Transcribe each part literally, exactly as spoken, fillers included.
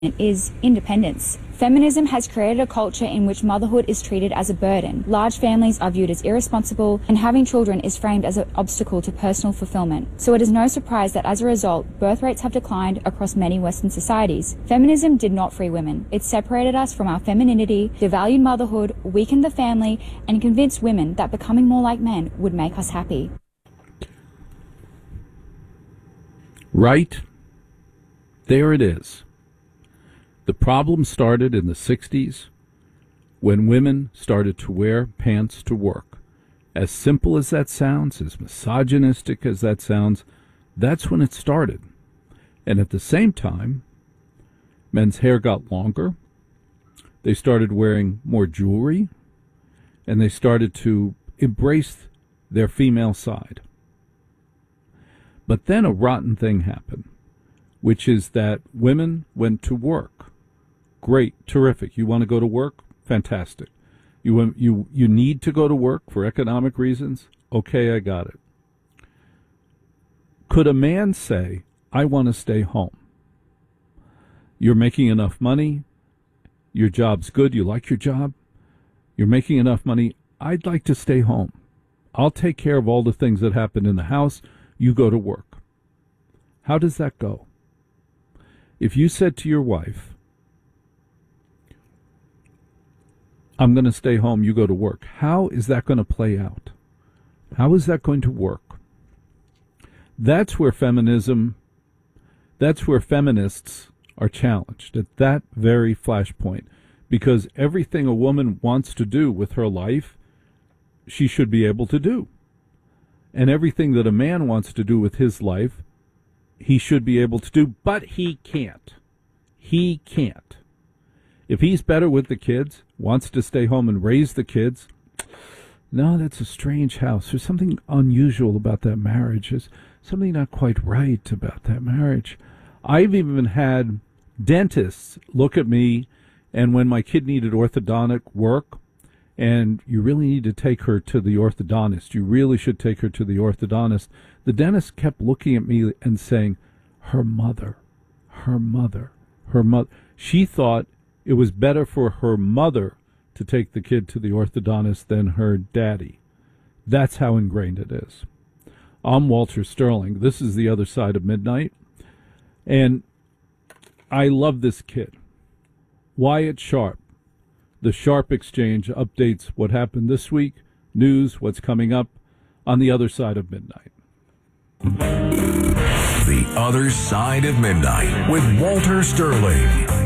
is independence. Feminism has created a culture in which motherhood is treated as a burden. Large families are viewed as irresponsible, and having children is framed as an obstacle to personal fulfillment. So it is no surprise that as a result, birth rates have declined across many Western societies. Feminism did not free women. It separated us from our femininity, devalued motherhood, weakened the family, and convinced women that becoming more like men would make us happy. Right? There it is. The problem started in the sixties when women started to wear pants to work. As simple as that sounds, as misogynistic as that sounds, that's when it started. And at the same time, men's hair got longer, they started wearing more jewelry, and they started to embrace their female side. But then a rotten thing happened, which is that women went to work. Great, terrific. You want to go to work? Fantastic. You you you need to go to work for economic reasons? Okay, I got it. Could a man say, I want to stay home? You're making enough money. Your job's good. You like your job. You're making enough money. I'd like to stay home. I'll take care of all the things that happen in the house. You go to work. How does that go? If you said to your wife, I'm going to stay home, you go to work, how is that going to play out? How is that going to work? That's where feminism, that's where feminists are challenged, at that very flashpoint. Because everything a woman wants to do with her life, she should be able to do. And everything that a man wants to do with his life, he should be able to do, but he can't. He can't. If he's better with the kids, wants to stay home and raise the kids, no, that's a strange house. There's something unusual about that marriage. There's something not quite right about that marriage. I've even had dentists look at me, and when my kid needed orthodontic work, and you really need to take her to the orthodontist, you really should take her to the orthodontist, the dentist kept looking at me and saying, her mother, her mother, her mother. She thought it was better for her mother to take the kid to the orthodontist than her daddy. That's how ingrained it is. I'm Walter Sterling. This is The Other Side of Midnight. And I love this kid. Wyatt Sharp. The Sharp Exchange updates what happened this week, news, what's coming up on The Other Side of Midnight. The Other Side of Midnight with Walter Sterling.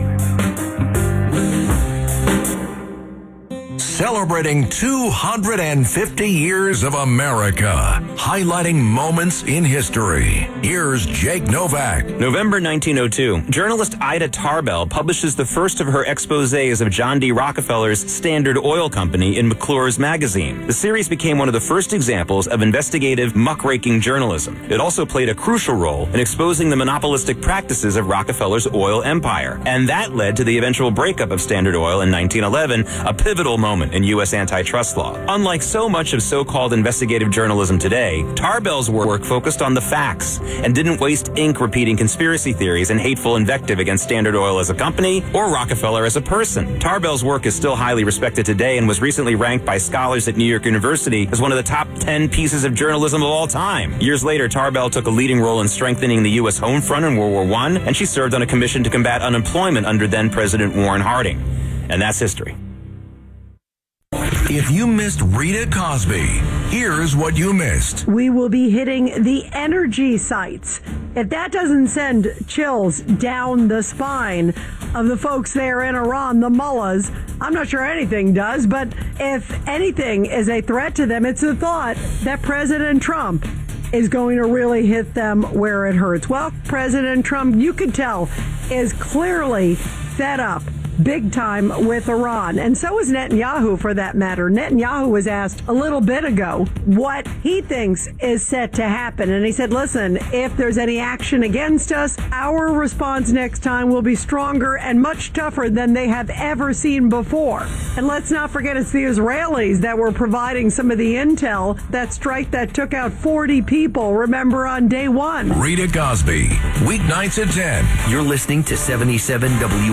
Celebrating two hundred fifty years of America, highlighting moments in history. Here's Jake Novak. November nineteen oh two, journalist Ida Tarbell publishes the first of her exposés of John D. Rockefeller's Standard Oil Company in McClure's magazine. The series became one of the first examples of investigative, muckraking journalism. It also played a crucial role in exposing the monopolistic practices of Rockefeller's oil empire. And that led to the eventual breakup of Standard Oil in nineteen eleven, a pivotal moment in U S antitrust law. Unlike so much of so-called investigative journalism today, Tarbell's work focused on the facts and didn't waste ink repeating conspiracy theories and hateful invective against Standard Oil as a company or Rockefeller as a person. Tarbell's work is still highly respected today and was recently ranked by scholars at New York University as one of the top ten pieces of journalism of all time. Years later, Tarbell took a leading role in strengthening the U S home front in World War One, and she served on a commission to combat unemployment under then-President Warren Harding. And that's history. If you missed Rita Cosby, here's what you missed. We will be hitting the energy sites. If that doesn't send chills down the spine of the folks there in Iran, the mullahs, I'm not sure anything does, but if anything is a threat to them, it's the thought that President Trump is going to really hit them where it hurts. Well, President Trump, you could tell, is clearly fed up big time with Iran. And so is Netanyahu, for that matter. Netanyahu was asked a little bit ago what he thinks is set to happen. And he said, listen, if there's any action against us, our response next time will be stronger and much tougher than they have ever seen before. And let's not forget, it's the Israelis that were providing some of the intel, that strike that took out forty people, remember, on day one. Rita Cosby, weeknights at ten. You're listening to seventy-seven W